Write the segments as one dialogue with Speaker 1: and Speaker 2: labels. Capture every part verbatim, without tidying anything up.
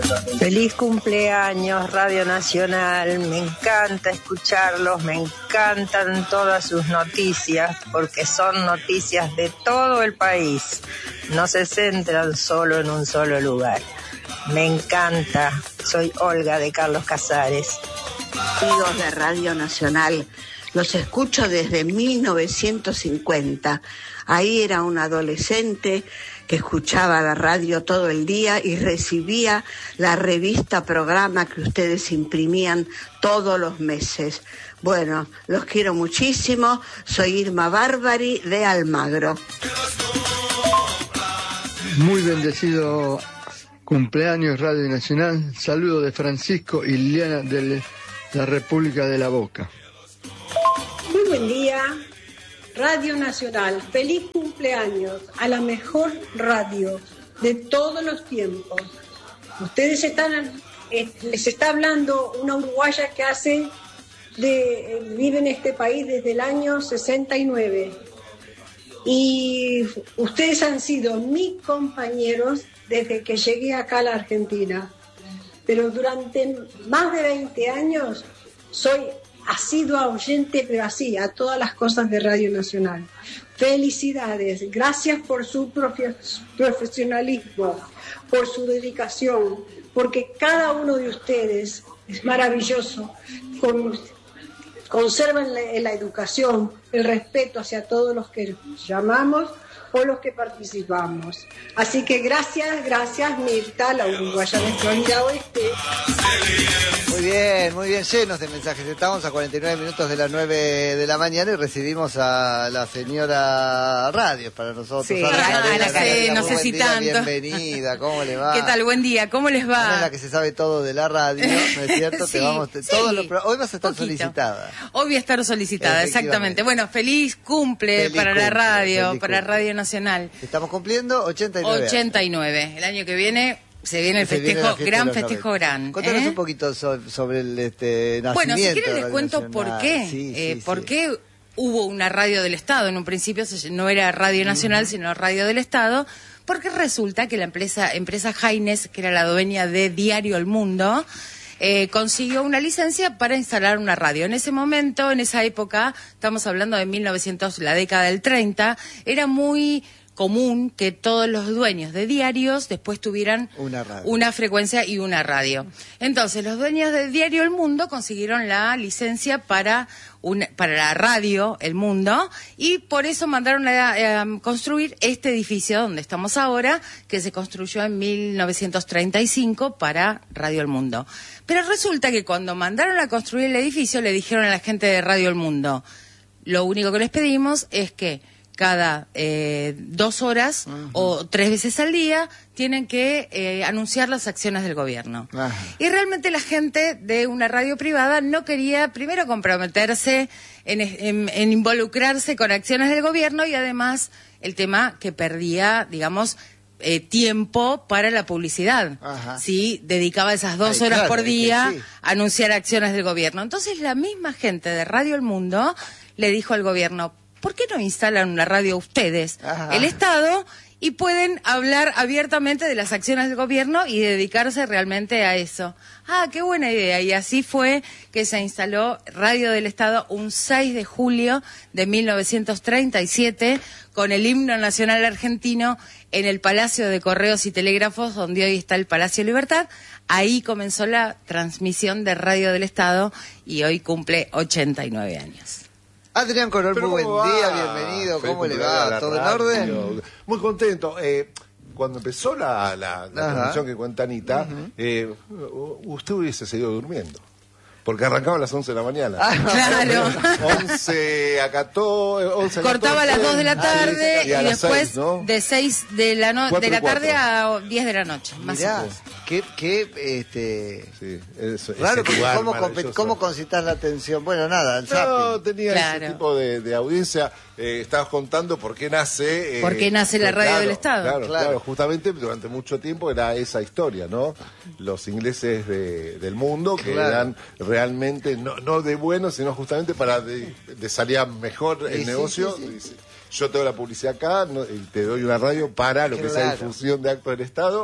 Speaker 1: Feliz cumpleaños, Radio Nacional. Me encanta escucharlos, me encantan todas sus noticias, porque son noticias de todo el país. No se centran solo en un solo lugar. Me encanta. Soy Olga de Carlos Casares.
Speaker 2: Amigos de Radio Nacional, los escucho desde mil novecientos cincuenta. Ahí era un adolescente que escuchaba la radio todo el día y recibía la revista programa que ustedes imprimían todos los meses. Bueno, los quiero muchísimo. Soy Irma Bárbari de Almagro.
Speaker 3: Muy bendecido cumpleaños Radio Nacional. Saludo de Francisco y Liliana de la República de la Boca.
Speaker 4: Muy buen día. Radio Nacional, feliz cumpleaños a la mejor radio de todos los tiempos. Ustedes están, eh, les está hablando una uruguaya que hace de, eh, vive en este país desde el año sesenta y nueve. Y ustedes han sido mis compañeros desde que llegué acá a la Argentina. Pero durante más de veinte años soy asidua oyente, pero así, a todas las cosas de Radio Nacional. Felicidades, gracias por su profe- profesionalismo, por su dedicación, porque cada uno de ustedes es maravilloso, con, conservan la, la educación, el respeto hacia todos los que llamamos o los que participamos. Así que gracias, gracias Mirta, la uruguaya de Florida Oeste.
Speaker 5: Muy bien, muy bien, llenos de mensajes. Estamos a cuarenta y nueve minutos de las nueve de la mañana y recibimos a la señora Radio para nosotros.
Speaker 6: Sí,
Speaker 5: a la,
Speaker 6: a la que no sé si tanto.
Speaker 5: Bienvenida, ¿cómo le va?
Speaker 6: ¿Qué tal? Buen día, ¿cómo les va?
Speaker 5: Es la que se sabe todo de la radio, ¿no es cierto?
Speaker 6: Sí,
Speaker 5: Te vamos,
Speaker 6: sí,
Speaker 5: todo lo, hoy vas a estar
Speaker 6: poquito.
Speaker 5: solicitada.
Speaker 6: Hoy voy a estar solicitada, exactamente. Bueno, feliz cumple
Speaker 5: Feliz
Speaker 6: para
Speaker 5: cumple,
Speaker 6: la radio,
Speaker 5: feliz
Speaker 6: para
Speaker 5: cumple.
Speaker 6: Radio Nacional.
Speaker 5: Estamos cumpliendo ochenta y nueve.
Speaker 6: ochenta y nueve. El año que viene se viene el
Speaker 5: Se viene
Speaker 6: festejo,
Speaker 5: la fiesta
Speaker 6: gran
Speaker 5: de los
Speaker 6: festejo
Speaker 5: noventa.
Speaker 6: gran.
Speaker 5: Contanos
Speaker 6: ¿eh?
Speaker 5: un poquito so- sobre el este, nacimiento.
Speaker 6: Bueno, si
Speaker 5: de
Speaker 6: quieren les
Speaker 5: Radio
Speaker 6: cuento
Speaker 5: Nacional.
Speaker 6: por qué.
Speaker 5: Sí,
Speaker 6: eh,
Speaker 5: sí,
Speaker 6: por
Speaker 5: sí.
Speaker 6: qué hubo una radio del Estado. En un principio se- no era Radio Nacional, uh-huh. sino Radio del Estado, porque resulta que la empresa, empresa Haines, que era la dueña de Diario El Mundo, eh, consiguió una licencia para instalar una radio. En ese momento, en esa época, estamos hablando de mil novecientos, la década del treinta, era muy común que todos los dueños de diarios después tuvieran
Speaker 5: una,
Speaker 6: una frecuencia y una radio. Entonces, los dueños de Diario El Mundo consiguieron la licencia para una, para la radio El Mundo y por eso mandaron a, a construir este edificio donde estamos ahora, que se construyó en mil novecientos treinta y cinco para Radio El Mundo. Pero resulta que cuando mandaron a construir el edificio le dijeron a la gente de Radio El Mundo, lo único que les pedimos es que cada eh, dos horas uh-huh. o tres veces al día tienen que eh, anunciar las acciones del gobierno. Uh-huh. Y realmente la gente de una radio privada no quería primero comprometerse en, en, en involucrarse con acciones del gobierno y además el tema que perdía, digamos, eh, tiempo para la publicidad. Uh-huh. ¿Sí? Dedicaba esas dos Ay, horas claro, por día sí. a anunciar acciones del gobierno. Entonces la misma gente de Radio El Mundo le dijo al gobierno, ¿por qué no instalan una radio ustedes, Ajá. el Estado, y pueden hablar abiertamente de las acciones del gobierno y dedicarse realmente a eso? Ah, qué buena idea. Y así fue que se instaló Radio del Estado un seis de julio de mil novecientos treinta y siete con el himno nacional argentino en el Palacio de Correos y Telégrafos, donde hoy está el Palacio Libertad. Ahí comenzó la transmisión de Radio del Estado y hoy cumple ochenta y nueve años.
Speaker 5: Adrián Corol, muy buen
Speaker 7: va?
Speaker 5: día, bienvenido, ¿cómo le va? ¿Todo
Speaker 7: radio.
Speaker 5: en orden?
Speaker 7: Muy contento. Eh, cuando empezó la, la, la transmisión que cuenta Anita, uh-huh. eh, usted hubiese seguido durmiendo. Porque arrancaba a las once de la mañana.
Speaker 6: Ah, claro.
Speaker 7: once a catorce, once a
Speaker 6: Cortaba a las dos de la tarde
Speaker 7: y,
Speaker 6: y,
Speaker 7: y
Speaker 6: después
Speaker 7: seis, ¿no?
Speaker 6: de seis de la, no, de la tarde a diez de la noche. Más
Speaker 5: Mirá, qué, qué, este...
Speaker 7: Sí, eso,
Speaker 5: raro, porque ¿cómo, ¿cómo concitas la atención? Bueno, nada, el zapping.
Speaker 7: No, tenía
Speaker 6: claro.
Speaker 7: ese tipo de, de audiencia. Eh, estabas contando por qué nace... Eh,
Speaker 6: ¿Por qué nace la radio
Speaker 7: claro,
Speaker 6: del Estado?
Speaker 7: Claro,
Speaker 5: claro,
Speaker 7: claro, justamente durante mucho tiempo era esa historia, ¿no? Los ingleses de, del mundo que claro. eran realmente, no, no de buenos, sino justamente para de, de salía mejor el sí, negocio. Sí, sí, sí. Yo tengo la publicidad acá no, y te doy una radio para lo claro. que sea difusión de actos del Estado.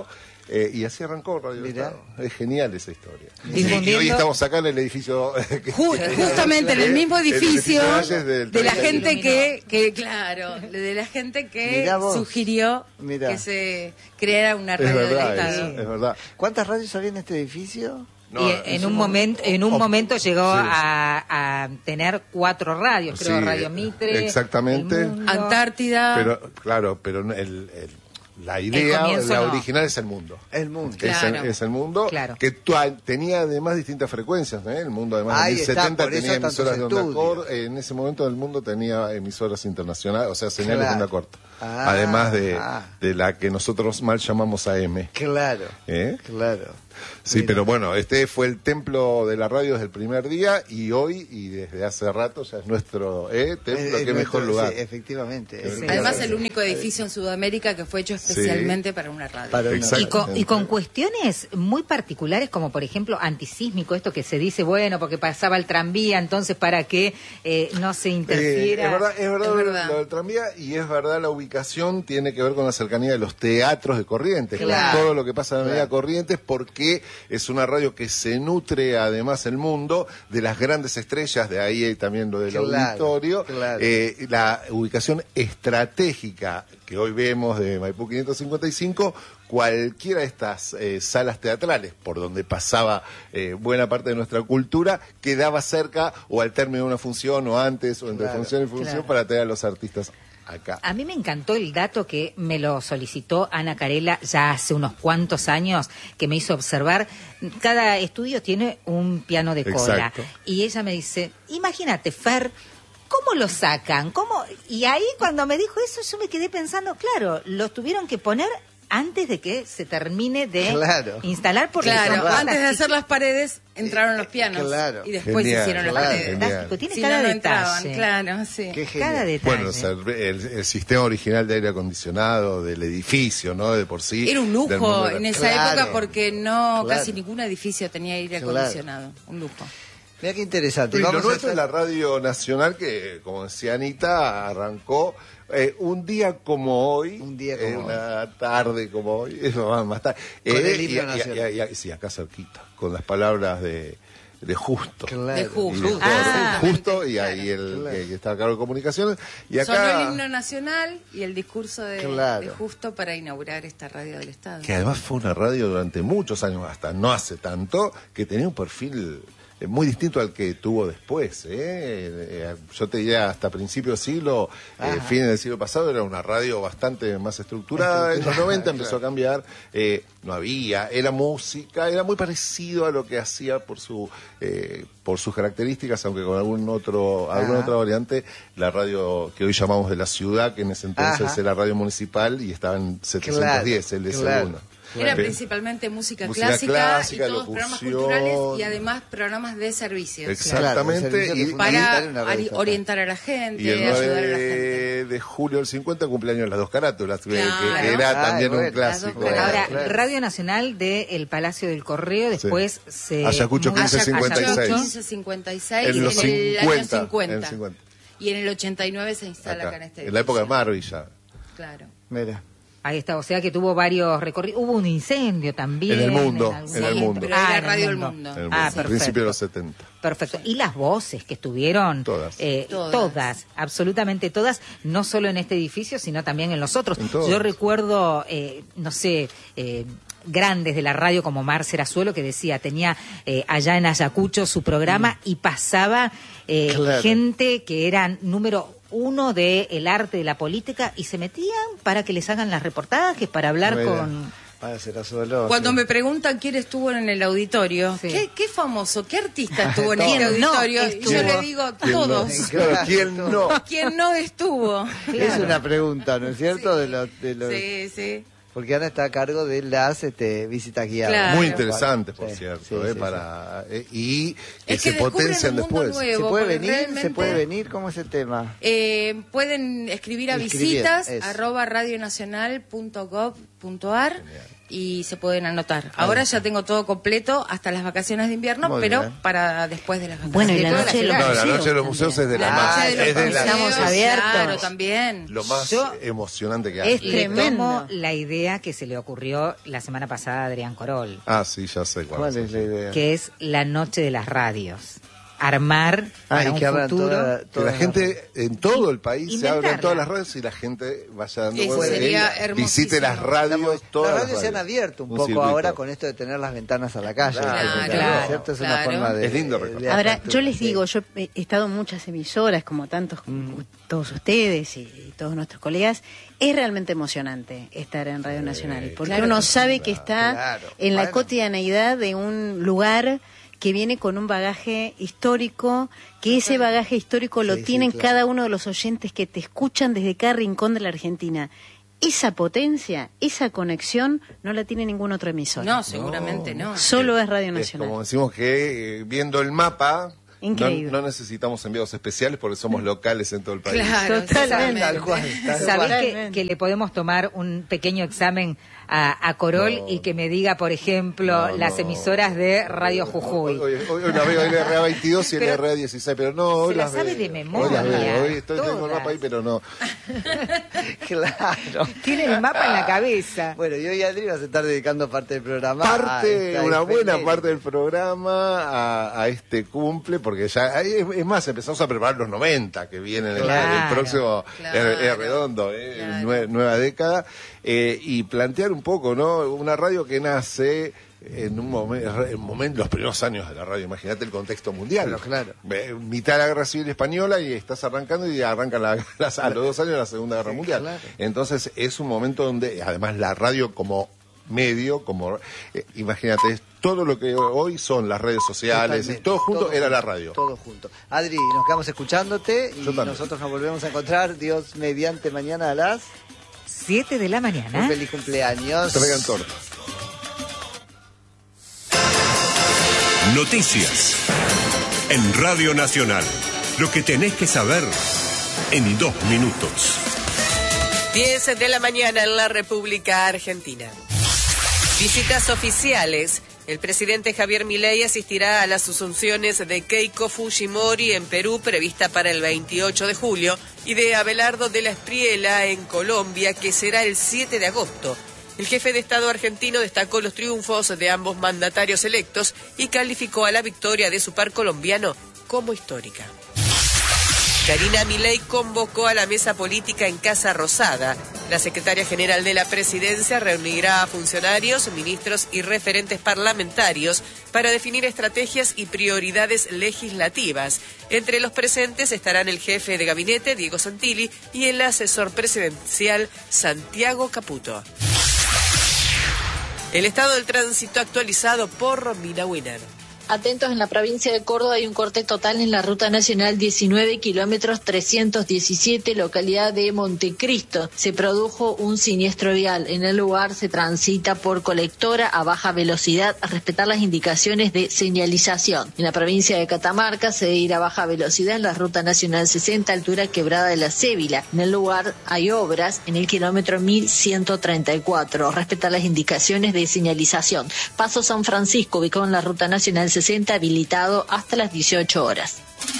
Speaker 7: Eh, y así arrancó Radio del Estado. Es genial esa historia.
Speaker 8: Difundiendo...
Speaker 7: Y hoy estamos acá en el edificio...
Speaker 6: Just, justamente en el mismo edificio
Speaker 7: el
Speaker 6: de la gente que, que, claro, de la gente que sugirió Mirá. que se creara una radio
Speaker 5: es verdad,
Speaker 6: del Estado.
Speaker 5: Es, es verdad. ¿Cuántas radios había en este edificio?
Speaker 8: No, y en un momento en un momento llegó sí. a, a tener cuatro radios, creo, sí, Radio Mitre,
Speaker 7: exactamente,
Speaker 6: Antártida.
Speaker 7: Pero claro, pero el, el la idea, la no. original es el mundo.
Speaker 5: El mundo.
Speaker 7: Claro. Es, el, es el mundo
Speaker 8: claro.
Speaker 7: que tu, tenía además distintas frecuencias. ¿eh? El mundo además
Speaker 5: Ahí
Speaker 7: en el
Speaker 5: está,
Speaker 7: setenta tenía emisoras de onda
Speaker 5: estudios.
Speaker 7: corta. En ese momento el mundo tenía emisoras internacionales, o sea, señales
Speaker 5: claro.
Speaker 7: de onda corta.
Speaker 5: Ah,
Speaker 7: además de,
Speaker 5: ah.
Speaker 7: de la que nosotros mal llamamos A M.
Speaker 5: Claro,
Speaker 7: ¿Eh?
Speaker 5: claro.
Speaker 7: Sí,
Speaker 5: Mira.
Speaker 7: pero bueno, este fue el templo de la radio desde el primer día y hoy y desde hace rato ya es nuestro eh, templo,
Speaker 5: eh,
Speaker 7: qué mejor lugar.
Speaker 5: Sí, efectivamente.
Speaker 6: Sí. Efectivamente. Además el único edificio en Sudamérica que fue hecho especialmente sí. para una radio.
Speaker 5: Para una
Speaker 8: y, con, y con cuestiones muy particulares como por ejemplo antisísmico, esto que se dice, bueno, porque pasaba el tranvía, entonces para que eh, no se interfiera.
Speaker 7: Eh, es verdad, es verdad,
Speaker 6: es verdad
Speaker 7: lo del tranvía y es verdad la ubicación tiene que ver con la cercanía de los teatros de Corrientes,
Speaker 8: claro.
Speaker 7: todo lo que pasa en la Avenida Corrientes, porque es una radio que se nutre además el mundo de las grandes estrellas, de ahí también lo del
Speaker 5: claro,
Speaker 7: auditorio,
Speaker 5: claro.
Speaker 7: Eh, la ubicación estratégica que hoy vemos de Maipú quinientos cincuenta y cinco, cualquiera de estas eh, salas teatrales por donde pasaba eh, buena parte de nuestra cultura quedaba cerca o al término de una función o antes o entre
Speaker 5: claro,
Speaker 7: función y función
Speaker 8: claro.
Speaker 7: para traer a los artistas acá.
Speaker 8: A mí me encantó el dato que me lo solicitó Ana Carela ya hace unos cuantos años, que me hizo observar, cada estudio tiene un piano de cola.
Speaker 7: Exacto.
Speaker 8: Y ella me dice, imagínate, Fer, ¿cómo lo sacan? ¿Cómo? Y ahí cuando me dijo eso yo me quedé pensando, claro, lo tuvieron que poner antes de que se termine de
Speaker 5: claro.
Speaker 8: instalar porque
Speaker 6: claro, antes de hacer las paredes entraron los pianos
Speaker 5: claro.
Speaker 6: y después
Speaker 7: Genial,
Speaker 6: hicieron
Speaker 7: claro,
Speaker 6: las paredes.
Speaker 8: Fantástico, tiene
Speaker 6: si
Speaker 8: cada
Speaker 6: no, no
Speaker 8: detalle.
Speaker 6: entraban, claro, sí.
Speaker 8: Cada detalle.
Speaker 7: Bueno, o sea, el, el, el sistema original de aire acondicionado del edificio, ¿no? De por sí.
Speaker 6: Era un lujo en esa
Speaker 5: claro.
Speaker 6: época porque no
Speaker 5: Claro.
Speaker 6: casi ningún edificio tenía aire
Speaker 5: Claro.
Speaker 6: acondicionado. Un lujo.
Speaker 5: Mira qué interesante.
Speaker 7: Y lo
Speaker 5: Vamos a
Speaker 7: nuestro es
Speaker 5: estar-
Speaker 7: la Radio Nacional que, como decía Anita, arrancó eh, un día como hoy,
Speaker 5: Un día como
Speaker 7: eh,
Speaker 5: hoy.
Speaker 7: una tarde como hoy, eso va más tarde.
Speaker 5: Con
Speaker 7: Eh,
Speaker 5: el himno
Speaker 7: y- y-
Speaker 5: nacional.
Speaker 7: y- y- sí, acá cerquita, con las palabras de, de Justo.
Speaker 5: Claro.
Speaker 6: De
Speaker 7: Y
Speaker 6: Justo.
Speaker 7: de-
Speaker 8: Ah.
Speaker 7: Justo, y
Speaker 6: Claro.
Speaker 7: ahí el
Speaker 5: Claro.
Speaker 7: que, que está a cargo de comunicaciones. Y acá,
Speaker 6: Sonó el himno nacional y el discurso de,
Speaker 5: Claro.
Speaker 6: de Justo para inaugurar esta radio del Estado.
Speaker 7: que además fue una radio durante muchos años, hasta no hace tanto, que tenía un perfil eh, muy distinto al que tuvo después. ¿eh? Eh, yo te diría, hasta principios del siglo, eh, fines del siglo pasado, era una radio bastante más estructurada. En los noventa empezó a cambiar, eh, no había, era música, era muy parecido a lo que hacía por su eh, por sus características, aunque con algún otro alguna
Speaker 5: Ajá.
Speaker 7: otra variante, la radio que hoy llamamos de la ciudad, que en ese entonces
Speaker 5: Ajá.
Speaker 7: era radio municipal y estaba en setecientos diez, el de
Speaker 5: claro.
Speaker 7: Segunda.
Speaker 6: Era
Speaker 7: Pero-
Speaker 6: principalmente música,
Speaker 7: Música
Speaker 6: clásica,
Speaker 7: clásica,
Speaker 6: y todos programas
Speaker 7: locución.
Speaker 6: culturales y además programas de servicios.
Speaker 7: Exactamente.
Speaker 5: Claro, el servicio
Speaker 7: y,
Speaker 5: que
Speaker 6: Para
Speaker 5: fundamental en una radio
Speaker 6: ari-
Speaker 5: estatal.
Speaker 6: orientar a la gente,
Speaker 7: y el
Speaker 6: ayudar a la
Speaker 7: nueve
Speaker 6: gente.
Speaker 7: de julio del cincuenta cumpleaños las dos carátulas, que-
Speaker 6: Claro.
Speaker 7: que, que era
Speaker 5: Ay,
Speaker 7: también
Speaker 5: bueno,
Speaker 7: un clásico.
Speaker 6: las dos
Speaker 8: Ahora,
Speaker 5: Claro.
Speaker 8: Radio Nacional del Palacio del Correo, después se...
Speaker 7: Ayacucho
Speaker 8: muda-
Speaker 7: quince cincuenta y seis.
Speaker 8: Ayacucho,
Speaker 6: quince cincuenta y seis
Speaker 7: En los
Speaker 6: en el año
Speaker 7: cincuenta,
Speaker 6: cincuenta.
Speaker 7: en el cincuenta.
Speaker 6: Y en el ochenta y nueve se instala
Speaker 7: Acá,
Speaker 6: acá, en este
Speaker 7: en la época de
Speaker 6: edificio.
Speaker 7: Marvi ya.
Speaker 6: Claro.
Speaker 5: Mira.
Speaker 8: Ahí está, o sea que tuvo varios recorridos. Hubo un incendio también.
Speaker 7: En el mundo,
Speaker 8: algún
Speaker 7: en el
Speaker 8: momento.
Speaker 7: mundo.
Speaker 6: Pero
Speaker 8: Ah,
Speaker 6: era
Speaker 8: en el
Speaker 6: Radio El
Speaker 8: mundo.
Speaker 6: Mundo.
Speaker 7: En el
Speaker 8: Ah,
Speaker 7: mundo,
Speaker 8: perfecto.
Speaker 7: principio de los setenta.
Speaker 8: Perfecto. Y las voces que estuvieron.
Speaker 7: Todas.
Speaker 8: eh,
Speaker 6: Todas.
Speaker 8: todas, absolutamente todas, no solo en este edificio, sino también en los otros.
Speaker 7: En todos.
Speaker 8: Yo recuerdo, eh, no sé, eh, grandes de la radio como Marce Razuelo, que decía, tenía eh, allá en Ayacucho su programa y pasaba eh,
Speaker 5: Claro.
Speaker 8: gente que eran número uno de el arte de la política y se metían para que les hagan las reportajes, para hablar
Speaker 5: Mira.
Speaker 8: con...
Speaker 5: Para ser azuelo.
Speaker 6: Cuando me preguntan quién estuvo en el auditorio,
Speaker 8: Sí.
Speaker 6: ¿qué, qué famoso, qué artista estuvo en este
Speaker 8: ¿Quién no
Speaker 6: auditorio? Y yo
Speaker 8: estuvo?
Speaker 6: le digo,
Speaker 7: ¿Quién no?
Speaker 6: todos.
Speaker 7: Claro, ¿quién no?
Speaker 6: ¿Quién no estuvo?
Speaker 5: Es una pregunta, ¿no es cierto?
Speaker 6: Sí.
Speaker 5: De los, de los...
Speaker 6: Sí, sí.
Speaker 5: Porque Ana está a cargo de las este, visitas guiadas.
Speaker 6: Claro.
Speaker 7: Muy interesante, por
Speaker 5: Sí,
Speaker 7: cierto,
Speaker 5: sí,
Speaker 7: eh,
Speaker 5: sí,
Speaker 7: para eh, y que
Speaker 6: Es
Speaker 7: se
Speaker 6: que descubren
Speaker 7: potencian
Speaker 6: un mundo
Speaker 7: después.
Speaker 6: nuevo.
Speaker 5: ¿Se puede
Speaker 6: porque
Speaker 5: venir? ¿Se
Speaker 6: realmente-
Speaker 5: puede venir? ¿Cómo es el tema?
Speaker 6: Eh, pueden escribir a
Speaker 5: Escribir,
Speaker 6: visitas
Speaker 5: eso.
Speaker 6: arroba radionacional punto gov punto ar y se pueden anotar. Ahora ya tengo todo completo hasta las vacaciones de invierno,
Speaker 5: Muy
Speaker 6: pero
Speaker 5: bien.
Speaker 6: para después de las vacaciones.
Speaker 8: Bueno, y la noche de los
Speaker 7: No, la
Speaker 8: museos
Speaker 7: noche de los museos es de la
Speaker 6: La
Speaker 7: más,
Speaker 6: noche de los
Speaker 7: es de la-
Speaker 8: Estamos
Speaker 6: museos,
Speaker 8: abiertos.
Speaker 6: claro, también.
Speaker 7: lo más
Speaker 8: Yo-
Speaker 7: emocionante que hay.
Speaker 8: Es
Speaker 9: Le
Speaker 8: tremendo.
Speaker 9: tomo
Speaker 8: la idea que se le ocurrió la semana pasada a Adrián Corol,
Speaker 7: Ah, sí, ya sé cuál,
Speaker 5: ¿Cuál es la idea?
Speaker 8: que es la noche de las radios. Armar
Speaker 5: Ah,
Speaker 8: para
Speaker 5: y
Speaker 8: un
Speaker 5: que abran
Speaker 8: futuro.
Speaker 5: toda-
Speaker 7: Que
Speaker 5: todas
Speaker 7: la
Speaker 5: las-
Speaker 7: gente en todo el país se
Speaker 8: Inventarla.
Speaker 7: abra en todas las redes y la gente vaya dando
Speaker 6: Eso
Speaker 7: vueltas.
Speaker 6: sería
Speaker 7: Y
Speaker 6: hermosísimo.
Speaker 7: visite las radios, todas
Speaker 5: Las
Speaker 7: las
Speaker 5: radios se han abierto un,
Speaker 7: Un
Speaker 5: poco
Speaker 7: circuito.
Speaker 5: ahora con esto de tener las ventanas a la calle.
Speaker 7: Claro,
Speaker 5: ¿no?
Speaker 6: claro,
Speaker 5: ¿Cierto? Es una
Speaker 6: claro.
Speaker 5: forma de...
Speaker 7: Es lindo
Speaker 5: de
Speaker 7: recordar.
Speaker 9: Ahora,
Speaker 5: apertura,
Speaker 9: yo les
Speaker 5: sí.
Speaker 9: digo, yo he estado en muchas emisoras, como tantos, como todos ustedes y, y todos nuestros colegas. Es realmente emocionante estar en Radio Nacional, porque
Speaker 6: claro
Speaker 9: uno
Speaker 6: que sí.
Speaker 9: sabe que está
Speaker 5: Claro.
Speaker 9: en la
Speaker 5: Bueno.
Speaker 9: cotidianeidad de un lugar que viene con un bagaje histórico, que ese bagaje histórico lo
Speaker 5: Sí, sí,
Speaker 9: tienen
Speaker 5: claro.
Speaker 9: cada uno de los oyentes que te escuchan desde cada rincón de la Argentina. Esa potencia, esa conexión, no la tiene ningún otro emisor.
Speaker 6: No, seguramente no.
Speaker 9: Solo es Radio
Speaker 7: Es
Speaker 9: Nacional.
Speaker 7: como decimos que eh, viendo el mapa no,
Speaker 9: Increíble.
Speaker 7: no necesitamos enviados especiales porque somos locales en todo el país.
Speaker 6: Claro,
Speaker 9: Totalmente.
Speaker 5: Tal cual, tal
Speaker 8: ¿Sabés
Speaker 5: cual.
Speaker 8: que, que le podemos tomar un pequeño examen a, a Corol
Speaker 7: No.
Speaker 8: y que me diga, por ejemplo,
Speaker 7: No,
Speaker 8: las
Speaker 7: no.
Speaker 8: emisoras de Radio Jujuy?
Speaker 7: Hoy, hoy, hoy la veo el R A veintidós y el
Speaker 8: Pero
Speaker 7: R A dieciséis, pero no, hoy
Speaker 8: se la
Speaker 7: las
Speaker 8: sabe
Speaker 7: veo.
Speaker 8: de memoria,
Speaker 7: Hoy las veo, hoy estoy tengo el
Speaker 8: todas.
Speaker 7: mapa ahí, pero no.
Speaker 5: Claro.
Speaker 8: Tiene el mapa en la cabeza.
Speaker 5: Bueno, y hoy Adri vas a estar dedicando parte del programa. a
Speaker 7: Parte,
Speaker 5: esta
Speaker 7: una buena
Speaker 5: efeméride.
Speaker 7: parte del programa a, a este cumple, porque ya, ahí es, es más, empezamos a preparar los noventa, que vienen el,
Speaker 8: Claro,
Speaker 7: el próximo
Speaker 6: claro,
Speaker 7: R- R redondo, eh,
Speaker 6: claro.
Speaker 7: nue- nueva década, eh, y plantear un poco, ¿no? Una radio que nace en un momento, en momen- los primeros años de la radio, imagínate el contexto mundial.
Speaker 5: Claro, claro.
Speaker 7: Ve, mitad de la guerra civil española y estás arrancando y arranca la, las- a los dos años de la Segunda Guerra Mundial.
Speaker 5: claro.
Speaker 7: Entonces es un momento donde, además, la radio como medio, como eh, imagínate, es todo lo que hoy son las redes sociales,
Speaker 5: Totalmente.
Speaker 7: y todo junto
Speaker 5: Todo
Speaker 7: era la
Speaker 5: junto,
Speaker 7: radio.
Speaker 5: Todo junto. Adri, nos quedamos escuchándote y
Speaker 7: Yo también.
Speaker 5: nosotros nos volvemos a encontrar, Dios mediante, mañana a las...
Speaker 8: Siete de la
Speaker 5: Un
Speaker 8: mañana.
Speaker 5: feliz cumpleaños.
Speaker 7: Traigan torta.
Speaker 10: Noticias. En Radio Nacional. Lo que tenés que saber en dos minutos.
Speaker 11: diez de la mañana en la República Argentina. Visitas oficiales. El presidente Javier Milei asistirá a las asunciones de Keiko Fujimori en Perú, prevista para el veintiocho de julio, y de Abelardo de la Espriella en Colombia, que será el siete de agosto. El jefe de Estado argentino destacó los triunfos de ambos mandatarios electos y calificó a la victoria de su par colombiano como histórica. Karina Milei convocó a la mesa política en Casa Rosada. La secretaria general de la presidencia reunirá a funcionarios, ministros y referentes parlamentarios para definir estrategias y prioridades legislativas. Entre los presentes estarán el jefe de gabinete, Diego Santilli, y el asesor presidencial, Santiago Caputo. El estado del tránsito actualizado por Romina Winner.
Speaker 12: Atentos, en la provincia de Córdoba hay un corte total en la ruta nacional diecinueve, kilómetros trescientos diecisiete, localidad de Montecristo. Se produjo un siniestro vial. En el lugar se transita por colectora a baja velocidad a respetar las indicaciones de señalización. En la provincia de Catamarca se debe ir a baja velocidad en la ruta nacional sesenta, altura Quebrada de la Cébila. En el lugar hay obras en el kilómetro mil ciento treinta y cuatro. Respetar las indicaciones de señalización. Paso San Francisco, ubicado en la ruta nacional sesenta, habilitado hasta las dieciocho horas.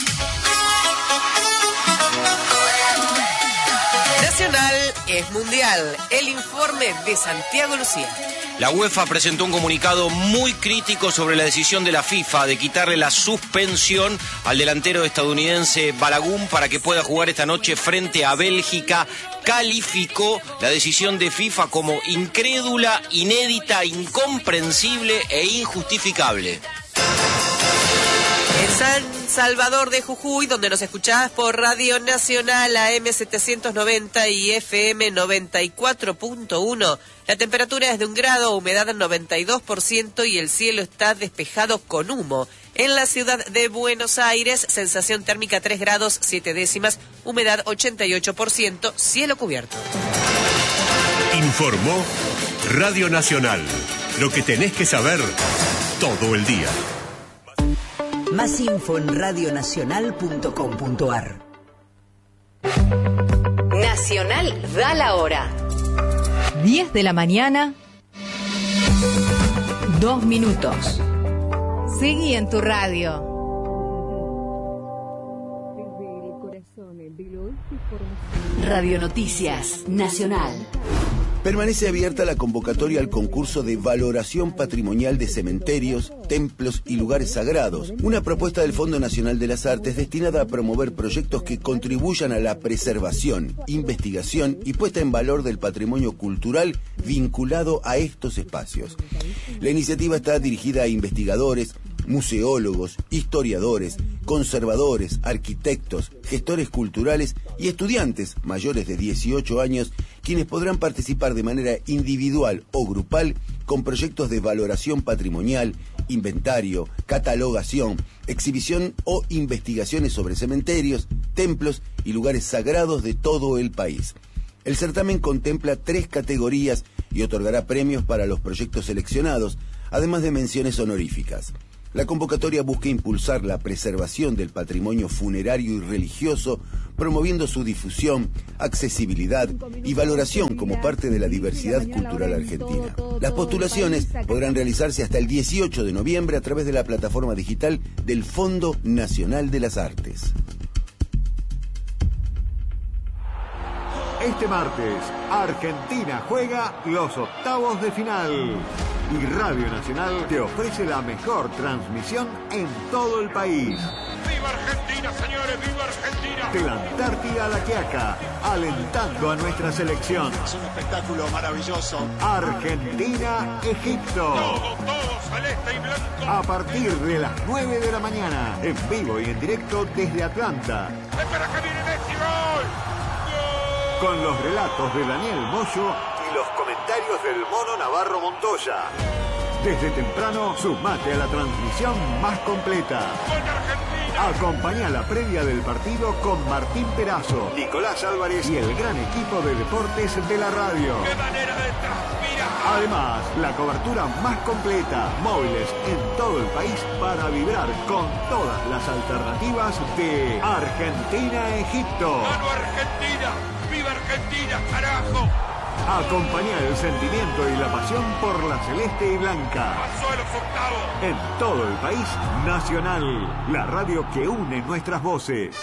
Speaker 11: Nacional es mundial. El informe de Santiago Lucía.
Speaker 13: La UEFA presentó un comunicado muy crítico sobre la decisión de la FIFA de quitarle la suspensión al delantero estadounidense Balogun para que pueda jugar esta noche frente a Bélgica. Calificó la decisión de FIFA como incrédula, inédita, incomprensible e injustificable.
Speaker 11: En San Salvador de Jujuy, donde nos escuchás por Radio Nacional A M setecientos noventa y F M noventa y cuatro punto uno, la temperatura es de un grado, humedad noventa y dos por ciento y el cielo está despejado con humo. En la ciudad de Buenos Aires, sensación térmica tres grados siete décimas, humedad ochenta y ocho por ciento, cielo cubierto.
Speaker 10: Informó Radio Nacional. Lo que tenés que saber todo el día.
Speaker 14: Más info en radio nacional punto com punto a r.
Speaker 15: Nacional da la hora.
Speaker 16: diez de la mañana,
Speaker 14: dos minutos. Seguí en tu radio. Radio Noticias Nacional.
Speaker 15: Permanece abierta la convocatoria al concurso de valoración patrimonial de cementerios, templos y lugares sagrados, una propuesta del Fondo Nacional de las Artes destinada a promover proyectos que contribuyan a la preservación, investigación y puesta en valor del patrimonio cultural vinculado a estos espacios. La iniciativa está dirigida a investigadores, museólogos, historiadores, conservadores, arquitectos, gestores culturales y estudiantes mayores de dieciocho años, quienes podrán participar de manera individual o grupal con proyectos de valoración patrimonial, inventario, catalogación, exhibición o investigaciones sobre cementerios, templos y lugares sagrados de todo el país. El certamen contempla tres categorías y otorgará premios para los proyectos seleccionados, además de menciones honoríficas. La convocatoria busca impulsar la preservación del patrimonio funerario y religioso, promoviendo su difusión, accesibilidad y valoración como parte de la diversidad cultural argentina. Las postulaciones podrán realizarse hasta el dieciocho de noviembre a través de la plataforma digital del Fondo Nacional de las Artes.
Speaker 16: Este martes, Argentina juega los octavos de final. Y Radio Nacional te ofrece la mejor transmisión en todo el país.
Speaker 17: ¡Viva Argentina, señores! ¡Viva Argentina!
Speaker 16: De la Antártida a la Quiaca, alentando a nuestra selección.
Speaker 17: Es un espectáculo maravilloso.
Speaker 16: Argentina-Egipto.
Speaker 17: Todo, todo, celeste y blanco.
Speaker 16: A partir de las nueve de la mañana, en vivo y en directo desde Atlanta.
Speaker 17: ¡Espera que viene Messi! ¡Gol!
Speaker 16: Con los relatos de Daniel Moyo y los comentarios del Mono Navarro Montoya. Desde temprano, sumate a la transmisión más completa. Acompañá la previa del partido con Martín Perazo, Nicolás Álvarez y el gran equipo de deportes de la radio.
Speaker 17: ¡Qué manera de transpirar!
Speaker 16: Además, la cobertura más completa, móviles en todo el país para vibrar con todas las alternativas de Argentina-Egipto.
Speaker 17: ¡Gano Argentina! ¡Viva Argentina, carajo!
Speaker 16: Acompañá el sentimiento y la pasión por la celeste y blanca.
Speaker 17: ¡Pasó a los octavos!
Speaker 16: En todo el país, Nacional, la radio que une nuestras voces.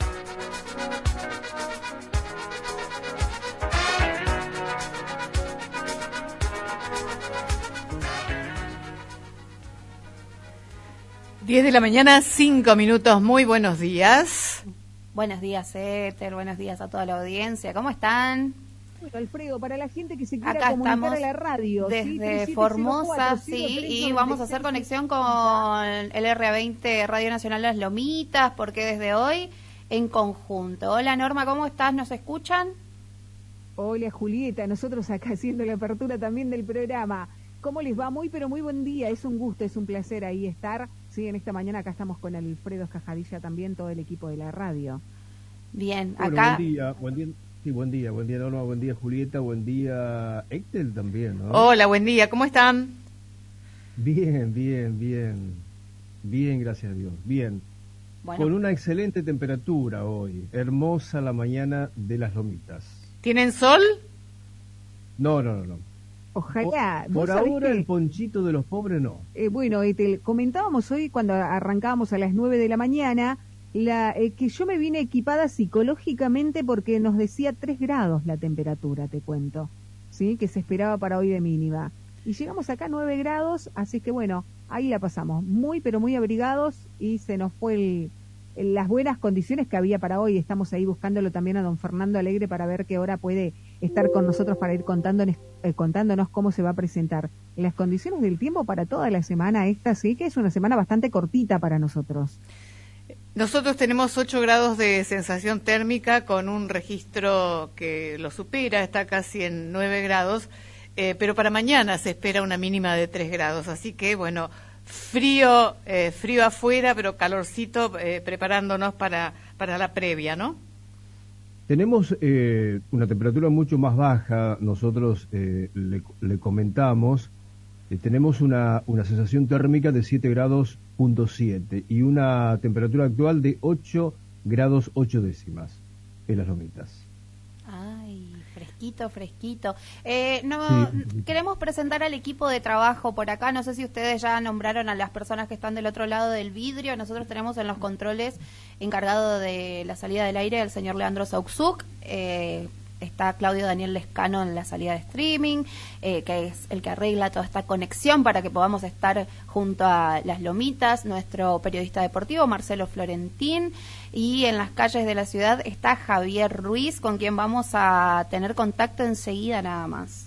Speaker 18: diez de la mañana, cinco minutos. Muy buenos días.
Speaker 19: Buenos días, Éter. Buenos días a toda la audiencia. ¿Cómo están?
Speaker 20: Bueno, Alfredo, para la gente que se quiera
Speaker 19: Acá
Speaker 20: comunicar a la radio.
Speaker 19: Desde ¿sí? Formosa, sí, y vamos a hacer conexión con el R veinte Radio Nacional Las Lomitas, porque desde hoy en conjunto. Hola Norma, ¿cómo estás? ¿Nos escuchan?
Speaker 20: Hola Julieta, nosotros acá haciendo la apertura también del programa. ¿Cómo les va? Muy, pero muy buen día. Es un gusto, es un placer ahí estar. Sí, en esta mañana acá estamos con Alfredo Escajadilla también, todo el equipo de la radio.
Speaker 19: Bien,
Speaker 21: bueno,
Speaker 19: acá...
Speaker 21: Buen día, buen día. Sí, buen día, buen día Norma, buen día Julieta, buen día Héctor también, ¿no?
Speaker 18: Hola, buen día, ¿cómo están?
Speaker 21: Bien, bien, bien, bien, gracias a Dios, bien. Bueno. Con una excelente temperatura hoy, hermosa la mañana de Las Lomitas.
Speaker 18: ¿Tienen sol?
Speaker 21: No, no, no, no.
Speaker 20: Ojalá.
Speaker 21: Por, por ahora que... el ponchito de los pobres no.
Speaker 20: Eh, bueno, eh, te comentábamos hoy cuando arrancábamos a las nueve de la mañana... La, eh, que yo me vine equipada psicológicamente porque nos decía tres grados la temperatura, te cuento, sí, que se esperaba para hoy de mínima. Y llegamos acá a nueve grados, así que bueno, ahí la pasamos, muy pero muy abrigados y se nos fue el, el, las buenas condiciones que había para hoy. Estamos ahí buscándolo también a don Fernando Alegre para ver qué hora puede estar con nosotros para ir contándonos, eh, contándonos cómo se va a presentar las condiciones del tiempo para toda la semana esta, sí, que es una semana bastante cortita para nosotros.
Speaker 18: Nosotros tenemos ocho grados de sensación térmica con un registro que lo supera, está casi en nueve grados, eh, pero para mañana se espera una mínima de tres grados, así que bueno, frío eh, frío afuera, pero calorcito, eh, preparándonos para, para la previa, ¿no?
Speaker 21: Tenemos eh, una temperatura mucho más baja, nosotros eh, le, le comentamos, eh, tenemos una, una sensación térmica de siete grados punto siete y una temperatura actual de ocho grados ocho décimas en Las Lomitas.
Speaker 19: Ay, fresquito, fresquito. Eh, no, sí. Queremos presentar al equipo de trabajo por acá. No sé si ustedes ya nombraron a las personas que están del otro lado del vidrio. Nosotros tenemos en los controles encargado de la salida del aire al señor Leandro Sauxuk. Eh, está Claudio Daniel Lescano en la salida de streaming, eh, que es el que arregla toda esta conexión para que podamos estar junto a las lomitas. Nuestro periodista deportivo, Marcelo Florentín. Y en las calles de la ciudad está Javier Ruiz, con quien vamos a tener contacto enseguida nada más.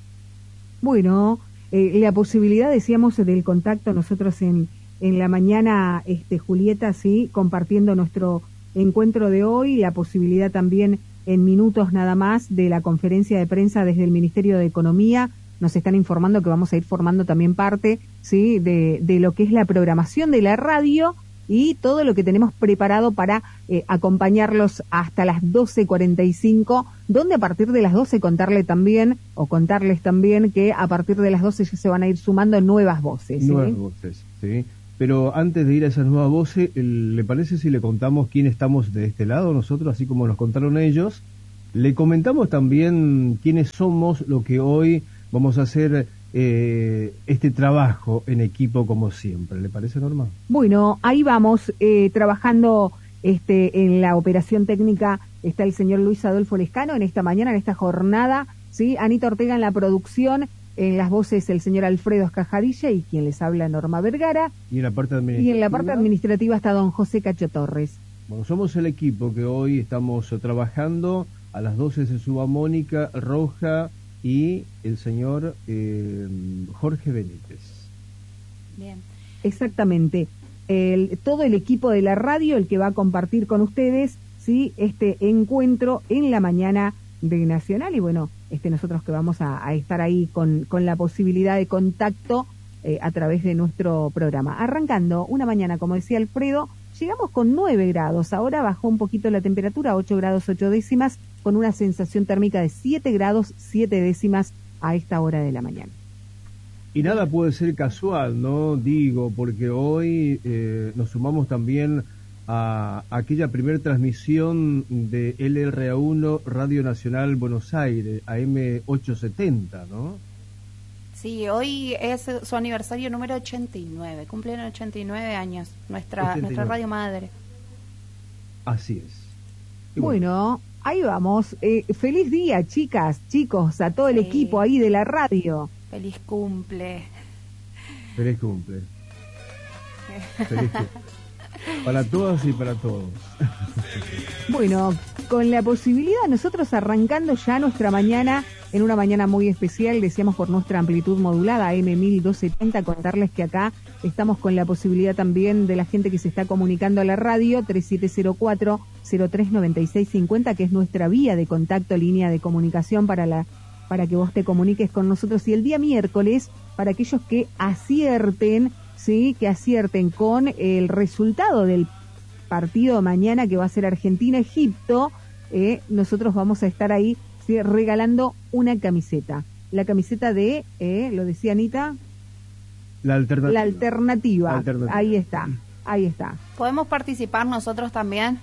Speaker 20: Bueno, eh, la posibilidad, decíamos, del contacto nosotros en, en la mañana, este, Julieta, sí, compartiendo nuestro encuentro de hoy, la posibilidad también en minutos nada más de la conferencia de prensa desde el Ministerio de Economía. Nos están informando que vamos a ir formando también parte, sí, de, de lo que es la programación de la radio y todo lo que tenemos preparado para eh, acompañarlos hasta las doce cuarenta y cinco, donde a partir de las doce contarle también, o contarles también que a partir de las doce ya se van a ir sumando nuevas voces. ¿sí?
Speaker 21: Nuevas voces, sí. Pero antes de ir a esas nuevas voces, ¿le parece si le contamos quién estamos de este lado nosotros, así como nos contaron ellos? Le comentamos también quiénes somos, lo que hoy vamos a hacer eh, este trabajo en equipo como siempre. ¿Le parece, Norma?
Speaker 20: Bueno, ahí vamos, eh, trabajando este, en la operación técnica está el señor Luis Adolfo Lescano en esta mañana, en esta jornada, ¿sí? Anita Ortega en la producción, en las voces el señor Alfredo Escajadilla y quien les habla, Norma Vergara.
Speaker 21: Y en la parte administrativa,
Speaker 20: y en la parte administrativa está don José Cacho Torres.
Speaker 21: Bueno, somos el equipo que hoy estamos trabajando. A las doce se suba Mónica Roja y el señor eh, Jorge Benítez.
Speaker 20: Bien. Exactamente. El, todo el equipo de la radio, el que va a compartir con ustedes, sí, este encuentro en la mañana de Nacional. Y bueno, este nosotros que vamos a, a estar ahí con, con la posibilidad de contacto eh, a través de nuestro programa. Arrancando una mañana, como decía Alfredo, llegamos con nueve grados. Ahora bajó un poquito la temperatura, ocho grados ocho décimas, con una sensación térmica de siete grados siete décimas a esta hora de la mañana.
Speaker 21: Y nada puede ser casual, ¿no? Digo, porque hoy eh, nos sumamos también a aquella primera transmisión de L R A uno Radio Nacional Buenos Aires, A M ochocientos setenta, ¿no?
Speaker 19: Sí, hoy es su aniversario número ochenta y nueve, cumplen ochenta y nueve años, nuestra ochenta y nueve. Nuestra radio madre.
Speaker 21: Así es.
Speaker 20: Y bueno, bueno, ahí vamos. Eh, feliz día, chicas, chicos, a todo el sí. equipo ahí de la radio.
Speaker 19: Feliz cumple.
Speaker 21: Feliz cumple. Feliz cumple. Para todas y para todos.
Speaker 20: Bueno, con la posibilidad, nosotros arrancando ya nuestra mañana, en una mañana muy especial, decíamos por nuestra amplitud modulada, A M mil doscientos setenta, contarles que acá estamos con la posibilidad también de la gente que se está comunicando a la radio, tres siete cero cuatro cero tres nueve seis cinco cero, que es nuestra vía de contacto, línea de comunicación para la para que vos te comuniques con nosotros. Y el día miércoles, para aquellos que acierten, sí, que acierten con el resultado del partido mañana, que va a ser Argentina-Egipto, eh, nosotros vamos a estar ahí, ¿sí?, regalando una camiseta. La camiseta de, eh, lo decía Anita,
Speaker 21: la alternativa.
Speaker 20: La alternativa. La alternativa. Ahí está, ahí está.
Speaker 19: ¿Podemos participar nosotros también?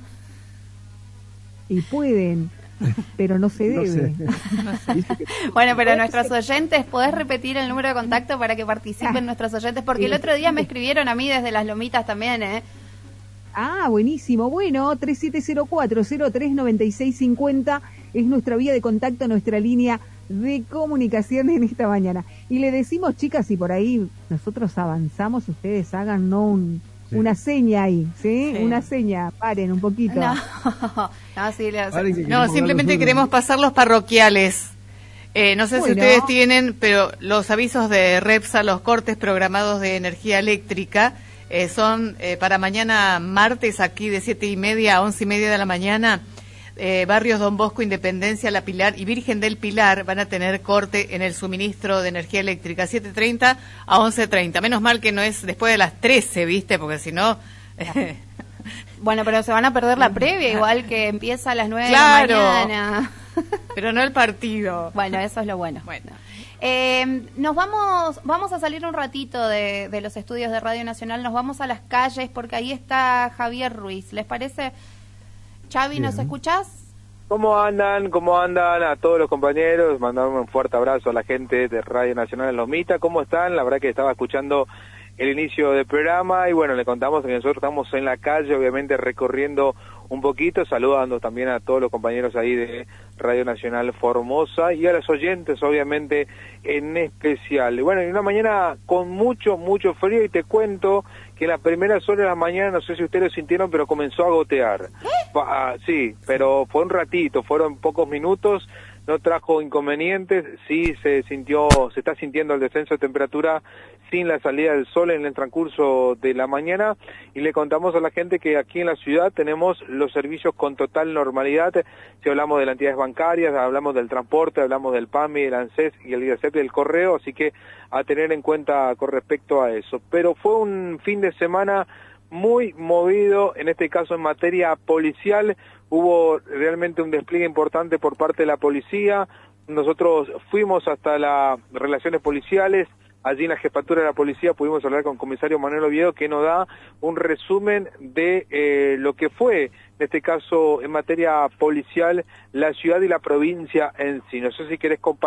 Speaker 20: Y pueden, pero no se debe.
Speaker 19: No sé. Bueno, pero nuestros oyentes, ¿podés repetir el número de contacto para que participen nuestros oyentes? Porque el otro día me escribieron a mí desde Las Lomitas también, ¿eh?
Speaker 20: Ah, buenísimo. Bueno, tres siete cero cuatro cero tres nueve seis cinco cero es nuestra vía de contacto, nuestra línea de comunicación en esta mañana. Y le decimos, chicas, si por ahí nosotros avanzamos, ustedes hagan no un... Sí. Una seña ahí, ¿sí? ¿sí? Una seña, paren un poquito.
Speaker 19: No, no, sí, le
Speaker 18: hace... no simplemente queremos pasar los parroquiales. Eh, no sé bueno. si ustedes tienen, pero los avisos de Repsa, los cortes programados de energía eléctrica, eh, son eh, para mañana martes, aquí de siete y media a once y media de la mañana. Eh, barrios Don Bosco, Independencia, La Pilar y Virgen del Pilar van a tener corte en el suministro de energía eléctrica, siete treinta a once treinta. Menos mal que no es después de las trece, ¿viste? Porque si no...
Speaker 19: Bueno, pero se van a perder la previa, igual que empieza a las nueve claro, de la mañana.
Speaker 18: Pero no el partido.
Speaker 19: Bueno, eso es lo bueno. Bueno. Eh, nos vamos, vamos a salir un ratito de, de los estudios de Radio Nacional, nos vamos a las calles porque ahí está Javier Ruiz. ¿Les parece? Xavi, ¿nos escuchás?
Speaker 1: ¿Cómo andan? ¿Cómo andan a todos los compañeros? Mandar un fuerte abrazo a la gente de Radio Nacional en Lomita. ¿Cómo están? La verdad que estaba escuchando el inicio del programa y bueno, le contamos que nosotros estamos en la calle, obviamente recorriendo un poquito, saludando también a todos los compañeros ahí de Radio Nacional Formosa y a los oyentes, obviamente, en especial. Bueno, y una mañana con mucho, mucho frío y te cuento que en las primeras horas de la mañana, no sé si ustedes lo sintieron, pero comenzó a gotear. Pa- sí, pero fue un ratito, fueron pocos minutos, no trajo inconvenientes, sí se sintió, se está sintiendo el descenso de temperatura sin la salida del sol en el transcurso de la mañana y le contamos a la gente que aquí en la ciudad tenemos los servicios con total normalidad, si hablamos de las entidades bancarias, hablamos del transporte, hablamos del PAMI, del ANSES y el I D A C E P y del correo, así que a tener en cuenta con respecto a eso. Pero fue un fin de semana muy movido, en este caso en materia policial, hubo realmente un despliegue importante por parte de la policía, nosotros fuimos hasta las relaciones policiales, allí en la jefatura de la policía pudimos hablar con el comisario Manuel Oviedo que nos da un resumen de eh, lo que fue, en este caso en materia policial, la ciudad y la provincia en sí. No sé si querés compartir